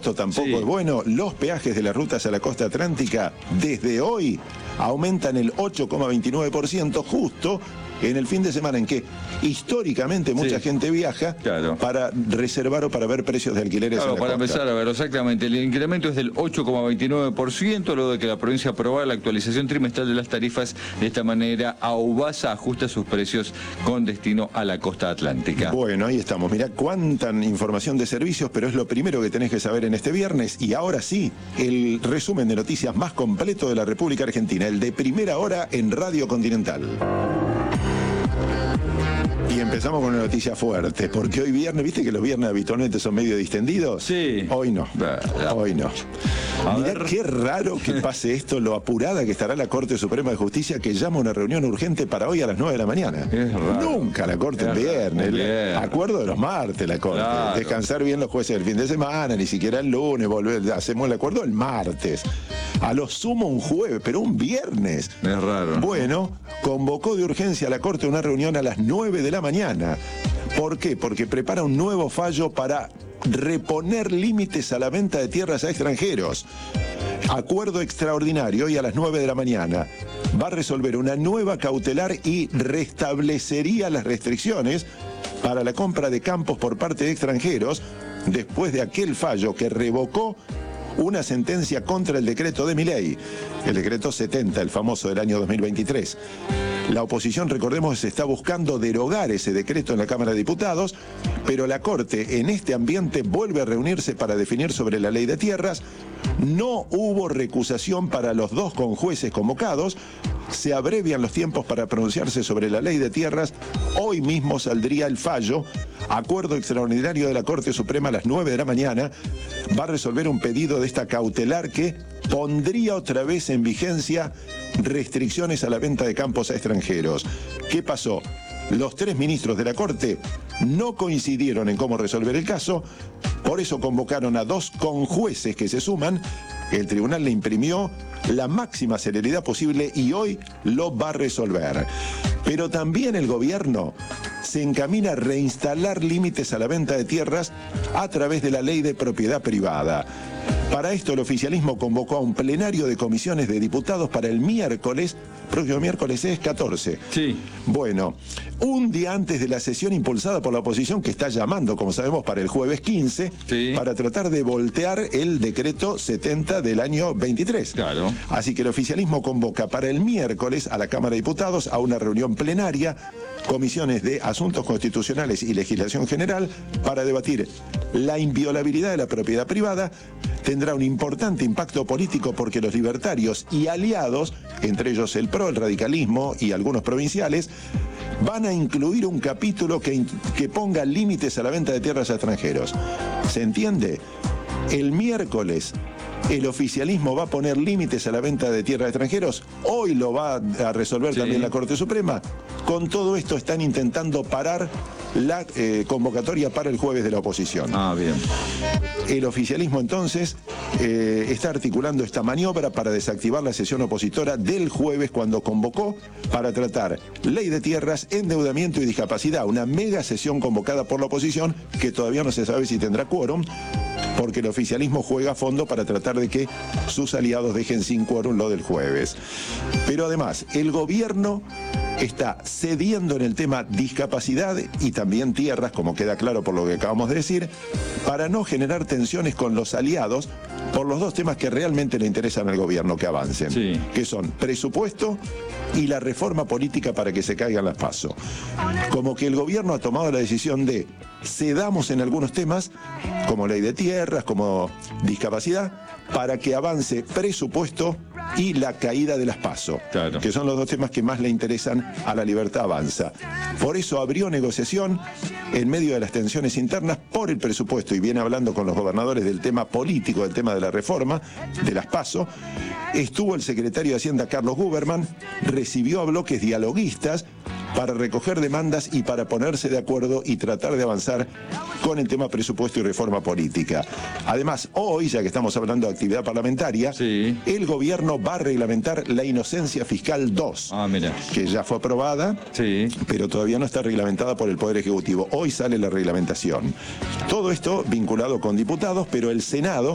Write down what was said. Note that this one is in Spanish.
esto tampoco es bueno. Los peajes de las rutas a la costa atlántica desde hoy aumentan el 8,29%, justo en el fin de semana en que históricamente mucha gente viaja para reservar o para ver precios de alquileres. Claro, para empezar a ver exactamente. El incremento es del 8,29%, luego de que la provincia aprobara la actualización trimestral de las tarifas. De esta manera, Aubasa ajusta sus precios con destino a la costa atlántica. Bueno, ahí estamos. Mirá cuánta información de servicios, pero es lo primero que tenés que saber en este viernes. Y ahora sí, el resumen de noticias más completo de la República Argentina, el de primera hora en Radio Continental. Y empezamos con una noticia fuerte, porque hoy viernes, ¿viste que los viernes habitualmente son medio distendidos? Sí. Hoy no, hoy no. Mirá qué raro que pase esto, lo apurada que estará la Corte Suprema de Justicia, que llama a una reunión urgente para hoy a las 9 de la mañana. Es raro. Nunca la Corte en viernes. Acuerdo de los martes la Corte. Claro. Descansar bien los jueces del fin de semana, ni siquiera el lunes, hacemos el acuerdo el martes. A lo sumo un jueves, pero un viernes. Es raro. Bueno, convocó de urgencia a la Corte una reunión a las 9 de la mañana. ¿Por qué? Porque prepara un nuevo fallo para reponer límites a la venta de tierras a extranjeros. Acuerdo extraordinario y a las 9 de la mañana va a resolver una nueva cautelar y restablecería las restricciones para la compra de campos por parte de extranjeros después de aquel fallo que revocó una sentencia contra el decreto de Milei, el decreto 70, el famoso del año 2023. La oposición, recordemos, está buscando derogar ese decreto en la Cámara de Diputados, pero la Corte en este ambiente vuelve a reunirse para definir sobre la ley de tierras. No hubo recusación para los dos conjueces convocados. Se abrevian los tiempos para pronunciarse sobre la ley de tierras. Hoy mismo saldría el fallo. Acuerdo extraordinario de la Corte Suprema a las 9 de la mañana. Va a resolver un pedido de esta cautelar que pondría otra vez en vigencia restricciones a la venta de campos a extranjeros. ¿Qué pasó? Los tres ministros de la Corte no coincidieron en cómo resolver el caso, por eso convocaron a dos conjueces que se suman. El tribunal le imprimió la máxima celeridad posible y hoy lo va a resolver. Pero también el gobierno se encamina a reinstalar límites a la venta de tierras a través de la ley de propiedad privada. Para esto el oficialismo convocó a un plenario de comisiones de diputados para el miércoles, próximo miércoles es 14. Sí. Bueno, un día antes de la sesión impulsada por la oposición que está llamando, como sabemos, para el jueves 15, para tratar de voltear el decreto 70 del año 23. Claro. Así que el oficialismo convoca para el miércoles a la Cámara de Diputados a una reunión plenaria, comisiones de Asuntos Constitucionales y Legislación General, para debatir la inviolabilidad de la propiedad privada. Tendrá un importante impacto político porque los libertarios y aliados, entre ellos el PRO, el radicalismo y algunos provinciales, van a incluir un capítulo que ponga límites a la venta de tierras a extranjeros. ¿Se entiende? El miércoles el oficialismo va a poner límites a la venta de tierras a extranjeros. Hoy lo va a resolver también la Corte Suprema. Con todo esto están intentando parar la convocatoria para el jueves de la oposición. Ah, bien. El oficialismo entonces está articulando esta maniobra para desactivar la sesión opositora del jueves, cuando convocó para tratar ley de tierras, endeudamiento y discapacidad, una mega sesión convocada por la oposición que todavía no se sabe si tendrá quórum, porque el oficialismo juega a fondo para tratar de que sus aliados dejen sin quórum lo del jueves. Pero además, el gobierno está cediendo en el tema discapacidad y también tierras, como queda claro por lo que acabamos de decir, para no generar tensiones con los aliados por los dos temas que realmente le interesan al gobierno que avancen, que son presupuesto y la reforma política para que se caigan las PASO. Como que el gobierno ha tomado la decisión de cedamos en algunos temas, como ley de tierras, como discapacidad, para que avance presupuesto y la caída de las PASO, que son los dos temas que más le interesan a La Libertad Avanza. Por eso abrió negociación en medio de las tensiones internas por el presupuesto, y viene hablando con los gobernadores del tema político, del tema de la reforma, de las PASO. Estuvo el secretario de Hacienda, Carlos Guberman, recibió a bloques dialoguistas para recoger demandas y para ponerse de acuerdo y tratar de avanzar con el tema presupuesto y reforma política. Además, hoy, ya que estamos hablando de actividad parlamentaria, el gobierno va a reglamentar la inocencia fiscal 2, que ya fue aprobada, pero todavía no está reglamentada por el Poder Ejecutivo. Hoy sale la reglamentación. Todo esto vinculado con diputados, pero el Senado